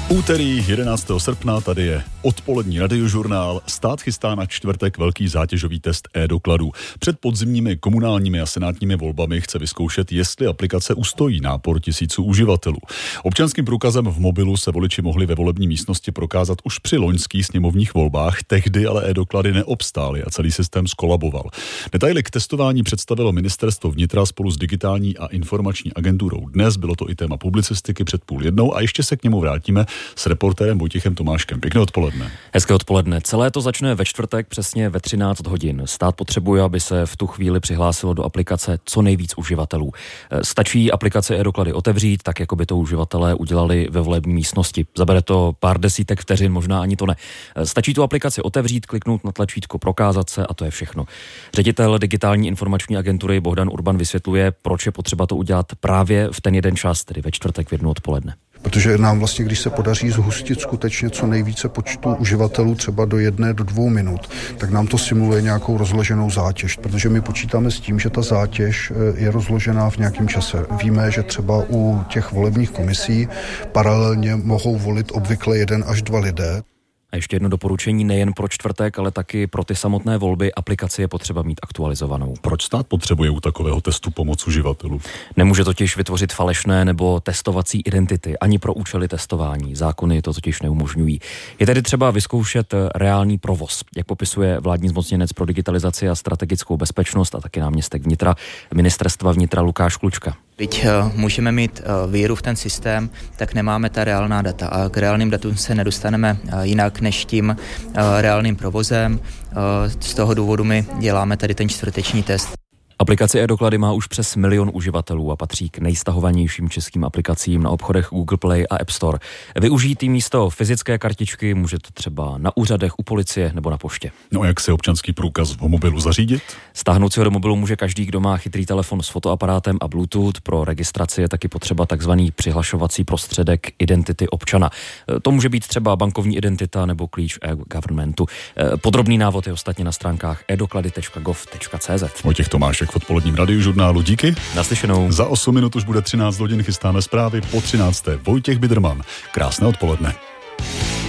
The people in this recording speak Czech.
Úterý 11. srpna, tady je odpolední radiožurnál. Stát chystá na čtvrtek velký zátěžový test e-dokladů. Před podzimními komunálními a senátními volbami chce vyzkoušet, jestli aplikace ustojí nápor tisíců uživatelů. Občanským průkazem v mobilu se voliči mohli ve volební místnosti prokázat už při loňských sněmovních volbách, tehdy ale e-doklady neobstály a celý systém skolaboval. Detaily k testování představilo ministerstvo vnitra spolu s digitální a informační agenturou. Dnes bylo to i téma publicistiky před 12:30 a ještě se k němu vrátíme s reportérem Vojtěchem Tomáškem. Pěkné odpoledne. Hezké odpoledne. Celé to začne ve čtvrtek přesně ve 13 hodin. Stát potřebuje, aby se v tu chvíli přihlásilo do aplikace co nejvíc uživatelů. Stačí aplikaci e-doklady otevřít, tak jako by to uživatelé udělali ve volební místnosti. Zabere to pár desítek vteřin, možná ani to ne. Stačí tu aplikaci otevřít, kliknout na tlačítko prokázat se a to je všechno. Ředitel digitální informační agentury Bohdan Urban vysvětluje, proč je potřeba to udělat právě v ten jeden čas, tedy ve čtvrtek v 1 odpoledne. Protože nám vlastně, když se podaří zhustit skutečně co nejvíce počtu uživatelů, třeba do 1 do 2 minut, tak nám to simuluje nějakou rozloženou zátěž, protože my počítáme s tím, že ta zátěž je rozložená v nějakém čase. Víme, že třeba u těch volebních komisí paralelně mohou volit obvykle 1 až 2 lidé. A ještě jedno doporučení nejen pro čtvrtek, ale taky pro ty samotné volby. Aplikaci je potřeba mít aktualizovanou. Proč stát potřebuje u takového testu pomoc uživatelů? Nemůže totiž vytvořit falešné nebo testovací identity ani pro účely testování. Zákony to totiž neumožňují. Je tedy třeba vyzkoušet reálný provoz, jak popisuje vládní zmocněnec pro digitalizaci a strategickou bezpečnost a taky náměstek vnitra ministerstva vnitra Lukáš Klučka. Byť můžeme mít víru v ten systém, tak nemáme ta reálná data a k reálným datům se nedostaneme jinak než tím reálným provozem. Z toho důvodu my děláme tady ten čtvrteční test. Aplikace e-doklady má už přes 1 000 000 uživatelů a patří k nejstahovanějším českým aplikacím na obchodech Google Play a App Store. Využít jí místo fyzické kartičky můžete třeba na úřadech, u policie nebo na poště. No a jak si občanský průkaz v mobilu zařídit? Stáhnout si ho do mobilu může každý, kdo má chytrý telefon s fotoaparátem a Bluetooth. Pro registraci je taky potřeba takzvaný přihlašovací prostředek identity občana. To může být třeba bankovní identita nebo klíč e-governmentu. Podrobný návod je ostatně na stránkách edoklady.gov.cz. Vojtěch Tomášek v odpoledním radiožurnálu. Díky. Naslyšenou. Za 8 minut už bude 13 hodin, chystáme zprávy po 13. Vojtěch Biderman. Krásné odpoledne.